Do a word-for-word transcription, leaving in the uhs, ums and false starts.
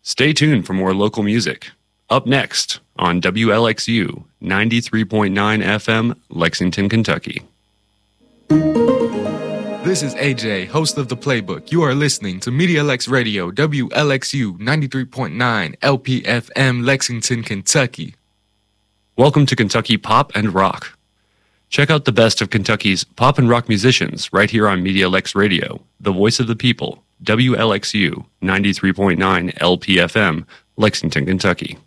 Stay tuned for more local music. Up next on W L X U ninety-three point nine F M, Lexington, Kentucky. This is A J, host of The Playbook. You are listening to Media Lex Radio, W L X U ninety-three point nine L P F M, Lexington, Kentucky. Welcome to Kentucky Pop and Rock. Check out the best of Kentucky's pop and rock musicians right here on Media Lex Radio, the voice of the people, W L X U ninety-three point nine L P F M, Lexington, Kentucky.